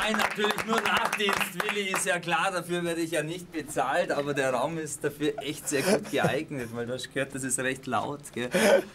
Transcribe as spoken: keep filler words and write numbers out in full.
Nein, natürlich nur Nachtdienst, Willi, ist ja klar, dafür werde ich ja nicht bezahlt, aber der Raum ist dafür echt sehr gut geeignet, weil du hast gehört, das ist recht laut, gell?